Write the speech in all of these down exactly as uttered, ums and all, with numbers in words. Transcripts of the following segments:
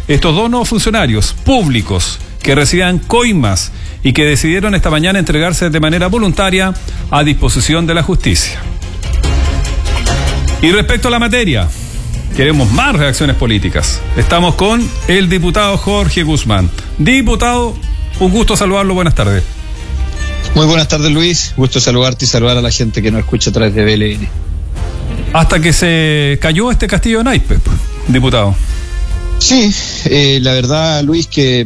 estos dos nuevos funcionarios públicos que recibían coimas y que decidieron esta mañana entregarse de manera voluntaria a disposición de la justicia. Y respecto a la materia, queremos más reacciones políticas. Estamos con el diputado Jorge Guzmán. Diputado, un gusto saludarlo, buenas tardes. Muy buenas tardes, Luis. Gusto saludarte y saludar a la gente que nos escucha a través de B L N. Hasta que se cayó este castillo de naipes, diputado. Sí, eh, la verdad, Luis, que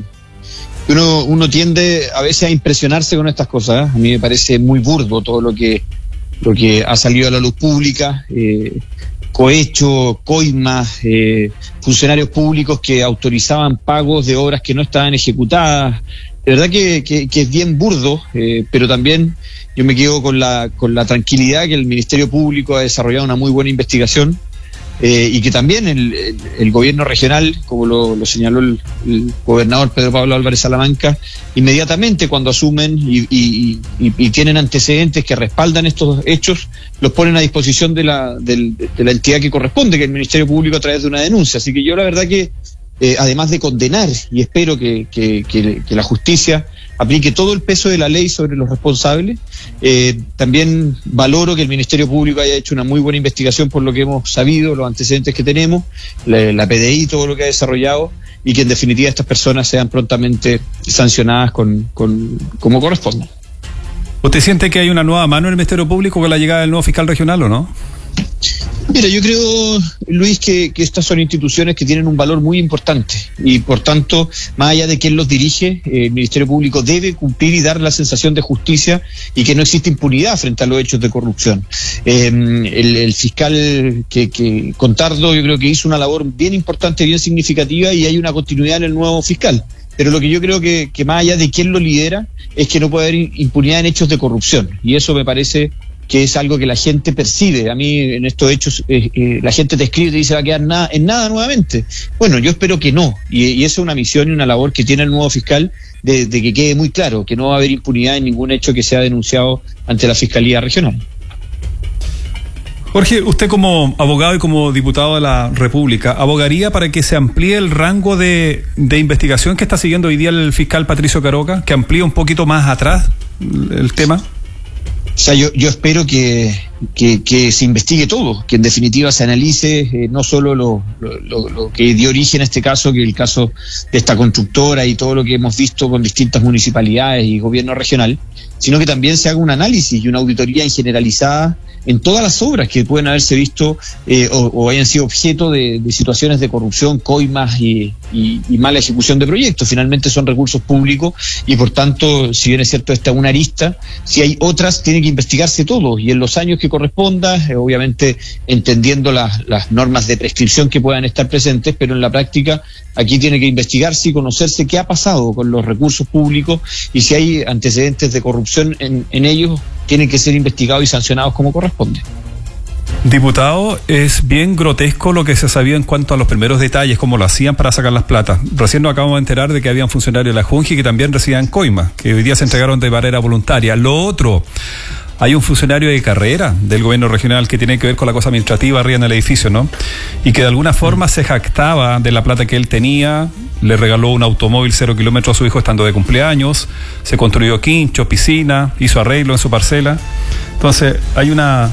uno, uno tiende a veces a impresionarse con estas cosas. ¿eh? A mí me parece muy burdo todo lo que, lo que ha salido a la luz pública. Eh, cohecho, coimas, eh, funcionarios públicos que autorizaban pagos de obras que no estaban ejecutadas. De verdad que, que, que es bien burdo, eh, pero también yo me quedo con la, con la tranquilidad que el Ministerio Público ha desarrollado una muy buena investigación eh, y que también el, el, el gobierno regional, como lo, lo señaló el, el gobernador Pedro Pablo Álvarez Salamanca, inmediatamente cuando asumen y, y, y, y tienen antecedentes que respaldan estos hechos, los ponen a disposición de la, de, de la entidad que corresponde, que es el Ministerio Público, a través de una denuncia. Así que yo la verdad que Eh, además de condenar, y espero que, que, que, que la justicia aplique todo el peso de la ley sobre los responsables, eh, también valoro que el Ministerio Público haya hecho una muy buena investigación por lo que hemos sabido, los antecedentes que tenemos, la, la P D I, todo lo que ha desarrollado, y que en definitiva estas personas sean prontamente sancionadas con, con, como corresponde. ¿Usted siente que hay una nueva mano en el Ministerio Público con la llegada del nuevo fiscal regional o no? Mira, yo creo, Luis, que, que estas son instituciones que tienen un valor muy importante y por tanto, más allá de quién los dirige, eh, el Ministerio Público debe cumplir y dar la sensación de justicia y que no existe impunidad frente a los hechos de corrupción. Eh, el, el fiscal que, que Contardo yo creo que hizo una labor bien importante, bien significativa, y hay una continuidad en el nuevo fiscal. Pero lo que yo creo que, que más allá de quién lo lidera es que no puede haber impunidad en hechos de corrupción, y eso me parece que es algo que la gente percibe. A mí en estos hechos eh, eh, la gente te escribe y te dice va a quedar nada, en nada nuevamente. Bueno, yo espero que no, y, y eso es una misión y una labor que tiene el nuevo fiscal, de, de que quede muy claro que no va a haber impunidad en ningún hecho que sea denunciado ante la Fiscalía Regional. Jorge, usted como abogado y como diputado de la República, ¿abogaría para que se amplíe el rango de, de investigación que está siguiendo hoy día el fiscal Patricio Caroca, que amplíe un poquito más atrás el tema? O sea, yo, yo espero que, que, que se investigue todo, que en definitiva se analice eh, no solo lo, lo, lo que dio origen a este caso, que el caso de esta constructora y todo lo que hemos visto con distintas municipalidades y gobierno regional, sino que también se haga un análisis y una auditoría generalizada en todas las obras que pueden haberse visto eh, o, o hayan sido objeto de, de situaciones de corrupción, coimas y, y, y mala ejecución de proyectos. Finalmente son recursos públicos y por tanto, si bien es cierto esta es una arista, si hay otras tiene que investigarse todo y en los años que corresponda, eh, obviamente entendiendo las, las normas de prescripción que puedan estar presentes, pero en la práctica aquí tiene que investigarse y conocerse qué ha pasado con los recursos públicos y si hay antecedentes de corrupción en, en ellos, tienen que ser investigados y sancionados como corresponde. Diputado, es bien grotesco lo que se sabía en cuanto a los primeros detalles, cómo lo hacían para sacar las platas. Recién nos acabamos de enterar de que habían funcionarios de la Junji que también recibían coimas, que hoy día se entregaron de manera voluntaria. Lo otro, hay un funcionario de carrera del gobierno regional que tiene que ver con la cosa administrativa arriba en el edificio, ¿no? Y que de alguna forma se jactaba de la plata que él tenía, le regaló un automóvil cero kilómetros a su hijo estando de cumpleaños, se construyó quincho, piscina, hizo arreglo en su parcela. Entonces, hay una...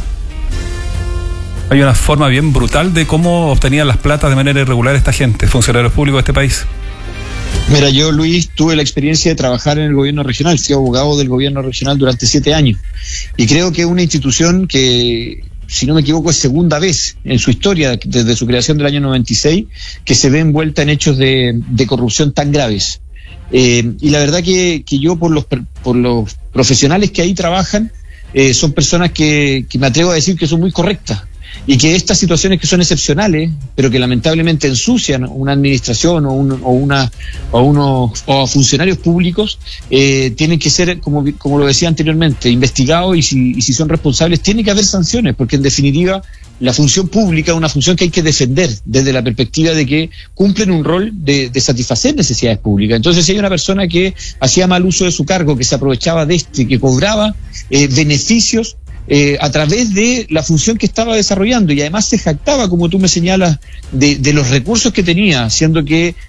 Hay una forma bien brutal de cómo obtenían las platas de manera irregular esta gente, funcionarios públicos de este país. Mira, yo, Luis, tuve la experiencia de trabajar en el gobierno regional, fui abogado del gobierno regional durante siete años, y creo que es una institución que, si no me equivoco, es segunda vez en su historia, desde su creación del año noventa y seis, que se ve envuelta en hechos de, de corrupción tan graves. Eh, y la verdad que, que yo, por los, por los profesionales que ahí trabajan, eh, son personas que, que me atrevo a decir que son muy correctas. Y que estas situaciones que son excepcionales, pero que lamentablemente ensucian una administración o, un, o, una, o unos o funcionarios públicos, eh, tienen que ser, como, como lo decía anteriormente, investigados y si, y si son responsables, tiene que haber sanciones, porque en definitiva la función pública es una función que hay que defender desde la perspectiva de que cumplen un rol de, de satisfacer necesidades públicas. Entonces, si hay una persona que hacía mal uso de su cargo, que se aprovechaba de este, que cobraba eh, beneficios, Eh, a través de la función que estaba desarrollando y además se jactaba, como tú me señalas, de, de los recursos que tenía, siendo que